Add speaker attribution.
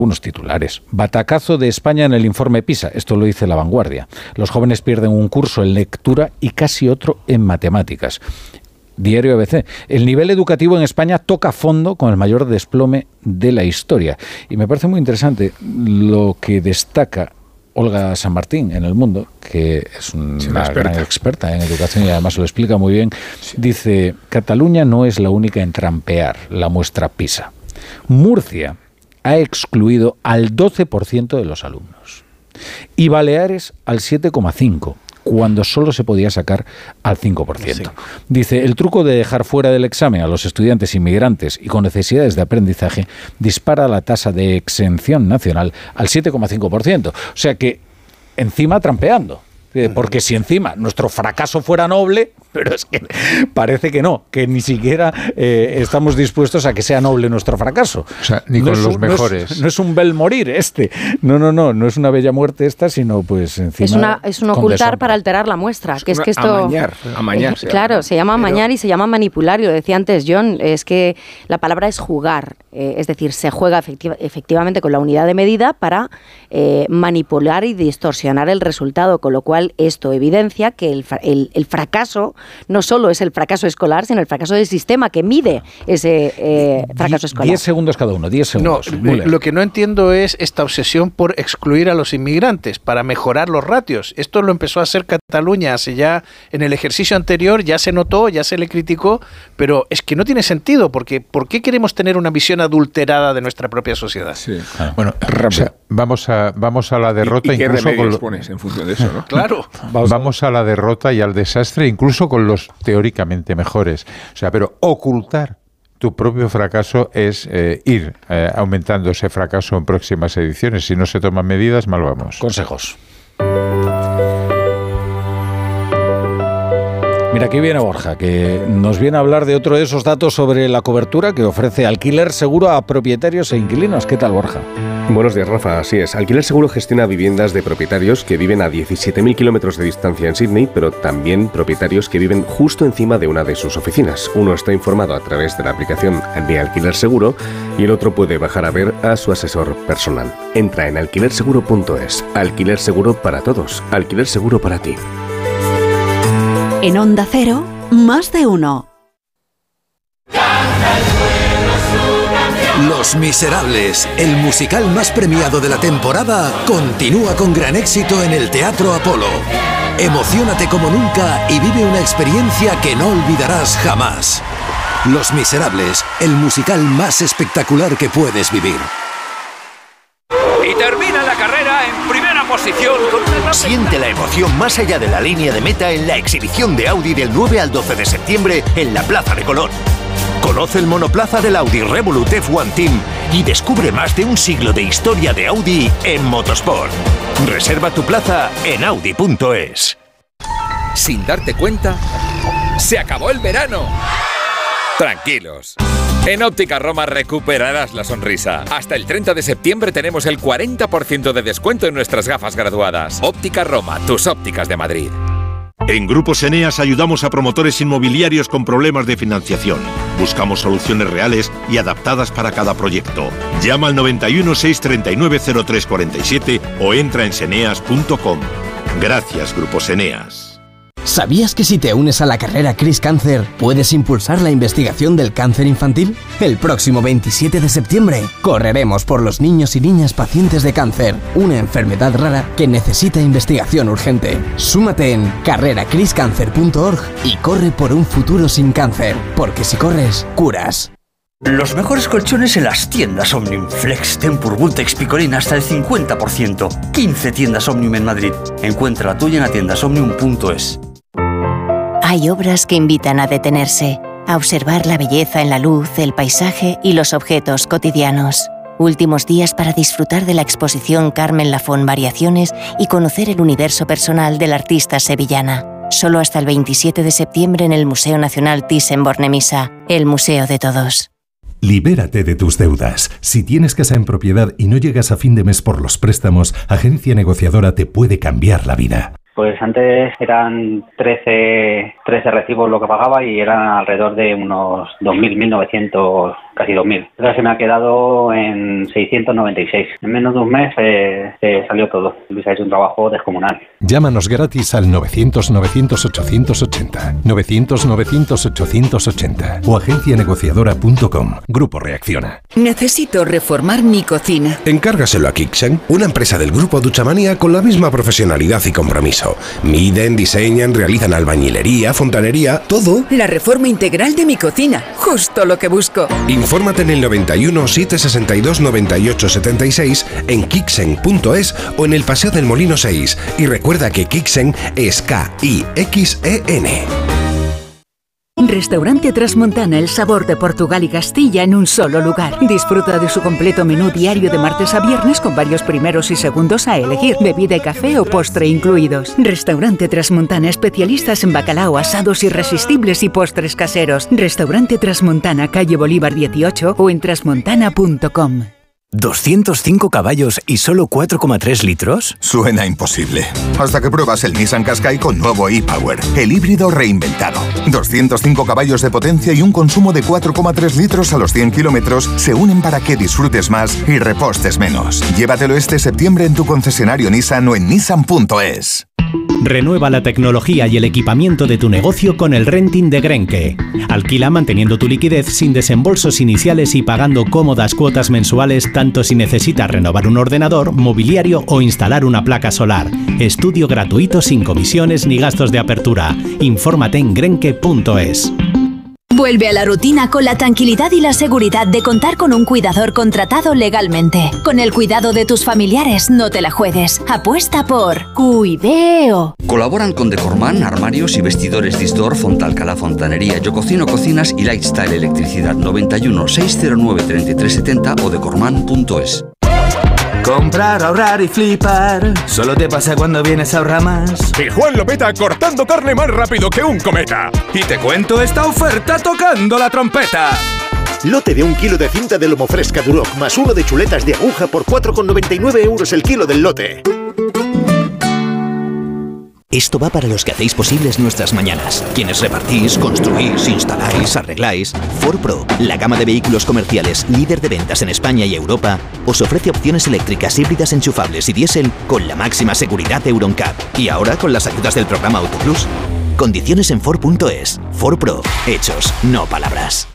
Speaker 1: Unos titulares. Batacazo de España en el informe PISA. Esto lo dice La Vanguardia. Los jóvenes pierden un curso en lectura y casi otro en matemáticas. Diario ABC. El nivel educativo en España toca fondo con el mayor desplome de la historia. Y me parece muy interesante lo que destaca Olga San Martín en El Mundo, que es una gran experta en educación y además lo explica muy bien. Sí. Dice, Cataluña no es la única en trampear la muestra PISA. Murcia ha excluido al 12% de los alumnos y Baleares al 7,5%, cuando solo se podía sacar al 5%. Sí. Dice, el truco de dejar fuera del examen a los estudiantes inmigrantes y con necesidades de aprendizaje dispara la tasa de exención nacional al 7,5%. O sea que encima trampeando. Porque si encima nuestro fracaso fuera noble, pero es que parece que no, que ni siquiera estamos dispuestos a que sea noble nuestro fracaso. O sea, ni con los mejores. No es un bel morir no es una bella muerte esta, sino pues encima...
Speaker 2: Es un ocultar para alterar la muestra. Que es que esto...
Speaker 3: Amañar.
Speaker 2: Claro, se llama amañar y se llama manipular, y lo decía antes John, es que la palabra es jugar, es decir, se juega efectivamente con la unidad de medida para manipular y distorsionar el resultado, con lo cual esto evidencia que el fracaso no solo es el fracaso escolar, sino el fracaso del sistema que mide ese fracaso escolar.
Speaker 1: 10 segundos cada uno, 10 segundos.
Speaker 3: No, lo que no entiendo es esta obsesión por excluir a los inmigrantes para mejorar los ratios. Esto lo empezó a hacer Cataluña hace ya, en el ejercicio anterior ya se notó, ya se le criticó, pero es que no tiene sentido, porque ¿por qué queremos tener una visión adulterada de nuestra propia sociedad?
Speaker 4: Sí. Bueno, o sea, vamos a la derrota.
Speaker 5: ¿Y qué
Speaker 4: incluso
Speaker 5: remedios pones en función de eso, no?
Speaker 3: Claro.
Speaker 4: Vamos a la derrota y al desastre, incluso con los teóricamente mejores. O sea, pero ocultar tu propio fracaso es ir aumentando ese fracaso en próximas ediciones. Si no se toman medidas, mal vamos.
Speaker 1: Consejos. Mira, aquí viene Borja, que nos viene a hablar de otro de esos datos sobre la cobertura que ofrece Alquiler Seguro a propietarios e inquilinos. ¿Qué tal, Borja?
Speaker 6: Buenos días, Rafa. Así es. Alquiler Seguro gestiona viviendas de propietarios que viven a 17.000 kilómetros de distancia en Sydney, pero también propietarios que viven justo encima de una de sus oficinas. Uno está informado a través de la aplicación de Alquiler Seguro y el otro puede bajar a ver a su asesor personal. Entra en alquilerseguro.es. Alquiler Seguro para todos. Alquiler Seguro para ti.
Speaker 7: En Onda Cero, Más de Uno.
Speaker 8: Los Miserables, el musical más premiado de la temporada, continúa con gran éxito en el Teatro Apolo. Emociónate como nunca y vive una experiencia que no olvidarás jamás. Los Miserables, el musical más espectacular que puedes vivir.
Speaker 9: Y termina la carrera en primera posición con una...
Speaker 10: Siente la emoción más allá de la línea de meta en la exhibición de Audi del 9 al 12 de septiembre en la Plaza de Colón. Conoce el monoplaza del Audi Revolut F1 Team y descubre más de un siglo de historia de Audi en motosport. Reserva tu plaza en Audi.es.
Speaker 9: Sin darte cuenta, se acabó el verano. Tranquilos. En Óptica Roma recuperarás la sonrisa. Hasta el 30 de septiembre tenemos el 40% de descuento en nuestras gafas graduadas. Óptica Roma, tus ópticas de Madrid.
Speaker 11: En Grupos Eneas ayudamos a promotores inmobiliarios con problemas de financiación. Buscamos soluciones reales y adaptadas para cada proyecto. Llama al 91 639 0347 o entra en seneas.com. Gracias, Grupos Eneas.
Speaker 12: ¿Sabías que si te unes a la carrera Cris Cáncer puedes impulsar la investigación del cáncer infantil? El próximo 27 de septiembre correremos por los niños y niñas pacientes de cáncer, una enfermedad rara que necesita investigación urgente. Súmate en carreracriscancer.org y corre por un futuro sin cáncer, porque si corres, curas.
Speaker 13: Los mejores colchones en las tiendas Omnium. Flex, Tempur, Vultex, Picolín hasta el 50%. 15 tiendas Omnium en Madrid. Encuentra la tuya en atiendasomnium.es.
Speaker 14: Hay obras que invitan a detenerse, a observar la belleza en la luz, el paisaje y los objetos cotidianos. Últimos días para disfrutar de la exposición Carmen Lafón Variaciones y conocer el universo personal de la artista sevillana. Solo hasta el 27 de septiembre en el Museo Nacional Thyssen-Bornemisza, el museo de todos.
Speaker 15: Libérate de tus deudas. Si tienes casa en propiedad y no llegas a fin de mes por los préstamos, Agencia Negociadora te puede cambiar la vida.
Speaker 16: Pues antes eran 13 recibos lo que pagaba y eran alrededor de unos 2.000, 1.900 casi 2.000. Ahora se me ha quedado en 696. En menos de un mes salió todo. Luis ha hecho un trabajo descomunal.
Speaker 15: Llámanos gratis al 900-900-880, 900-900-880 o agencianegociadora.com. Grupo Reacciona.
Speaker 5: Necesito reformar mi cocina.
Speaker 17: Encárgaselo a Kixen, una empresa del grupo Duchamania con la misma profesionalidad y compromiso. Miden, diseñan, realizan albañilería, fontanería, todo.
Speaker 5: La reforma integral de mi cocina, justo lo que busco.
Speaker 17: Infórmate en el 91 762 98 76 en kixen.es o en el Paseo del Molino 6. Y recuerda que Kixen es K-I-X-E-N.
Speaker 18: Restaurante Trasmontana, el sabor de Portugal y Castilla en un solo lugar. Disfruta de su completo menú diario de martes a viernes con varios primeros y segundos a elegir, bebida y café o postre incluidos. Restaurante Trasmontana, especialistas en bacalao, asados irresistibles y postres caseros. Restaurante Trasmontana, calle Bolívar 18 o en trasmontana.com.
Speaker 19: ¿205 caballos y solo 4,3 litros?
Speaker 20: Suena imposible. Hasta que pruebas el Nissan Qashqai con nuevo e-Power, el híbrido reinventado. 205 caballos de potencia y un consumo de 4,3 litros a los 100 kilómetros se unen para que disfrutes más y repostes menos. Llévatelo este septiembre en tu concesionario Nissan o en nissan.es.
Speaker 21: Renueva la tecnología y el equipamiento de tu negocio con el renting de Grenke. Alquila manteniendo tu liquidez sin desembolsos iniciales y pagando cómodas cuotas mensuales tanto si necesitas renovar un ordenador, mobiliario o instalar una placa solar. Estudio gratuito sin comisiones ni gastos de apertura. Infórmate en grenke.es.
Speaker 22: Vuelve a la rutina con la tranquilidad y la seguridad de contar con un cuidador contratado legalmente. Con el cuidado de tus familiares, no te la juegues. Apuesta por Cuideo.
Speaker 13: Colaboran con Decorman, armarios y vestidores Distor, Fontalcala Fontanería, Yo Cocino Cocinas y Lifestyle Electricidad. 91 609 3370 o decorman.es.
Speaker 23: Comprar, ahorrar y flipar. Solo te pasa cuando vienes a Ahorramás.
Speaker 24: Y Juan lo peta cortando carne más rápido que un cometa.
Speaker 23: Y te cuento esta oferta tocando la trompeta.
Speaker 25: Lote de 1 kilo de cinta de lomo fresca Duroc más 1 de chuletas de aguja por 4,99 € el kilo del lote.
Speaker 26: Esto va para los que hacéis posibles nuestras mañanas. Quienes repartís, construís, instaláis, arregláis. Ford Pro, la gama de vehículos comerciales líder de ventas en España y Europa, os ofrece opciones eléctricas, híbridas, enchufables y diésel con la máxima seguridad Euro NCAP. Y ahora con las ayudas del programa Autoplus. Condiciones en Ford.es. Ford Pro, hechos, no palabras.